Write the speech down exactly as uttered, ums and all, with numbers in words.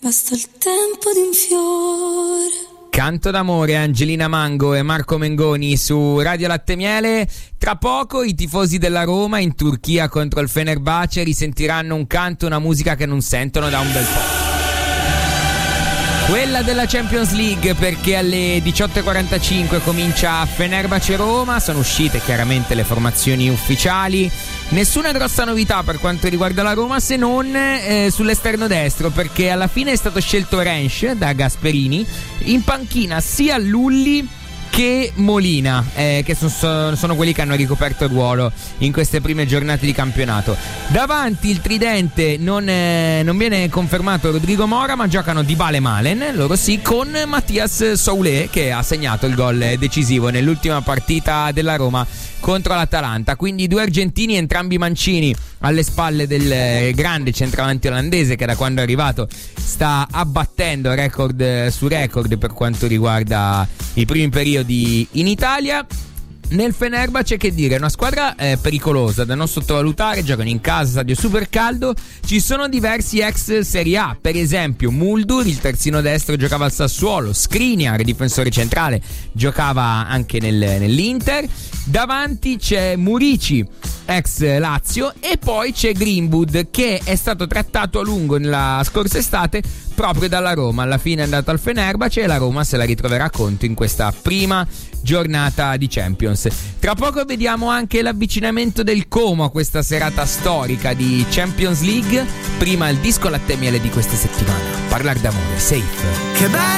Basta il tempo di un fiore. Canto d'amore, Angelina Mango e Marco Mengoni su Radio Latte Miele. Tra poco i tifosi della Roma in Turchia contro il Fenerbahce risentiranno un canto, una musica che non sentono da un bel po'. Quella della Champions League, perché alle diciotto e quarantacinque comincia Fenerbahce Roma. Sono uscite chiaramente le formazioni ufficiali. Nessuna grossa novità per quanto riguarda la Roma, se non eh, sull'esterno destro, perché alla fine è stato scelto Rensch da Gasperini. In panchina sia Lulli che Molina, eh, che sono, sono quelli che hanno ricoperto il ruolo in queste prime giornate di campionato. Davanti il tridente non, eh, non viene confermato Rodrigo Mora, ma giocano Dybala e Malen, loro sì, con Mathias Soulé che ha segnato il gol decisivo nell'ultima partita della Roma contro l'Atalanta. Quindi due argentini, entrambi mancini, alle spalle del grande centravanti olandese che da quando è arrivato sta abbattendo record su record per quanto riguarda i primi periodi in Italia. Nel Fenerbahce, che dire, una squadra eh, pericolosa da non sottovalutare, giocano in casa, stadio super caldo, ci sono diversi ex Serie A, per esempio Muldur, il terzino destro, giocava al Sassuolo, Skriniar, difensore centrale, giocava anche nel, nell'Inter, davanti c'è Murici, ex Lazio, e poi c'è Greenwood che è stato trattato a lungo nella scorsa estate proprio dalla Roma. Alla fine è andato al Fenerbahce e la Roma se la ritroverà a conto in questa prima giornata di Champions. Tra poco vediamo anche l'avvicinamento del Como a questa serata storica di Champions League. Prima il disco Latte Miele di questa settimana, Parlar d'amore, Safe. Che bello!